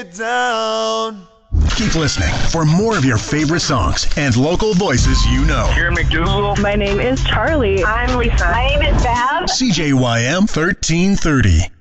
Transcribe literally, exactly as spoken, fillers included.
down. Keep listening for more of your favorite songs and local voices you know. Here, McDougal. My name is Charlie. I'm Lisa. My name is Bev. C J Y M thirteen thirty.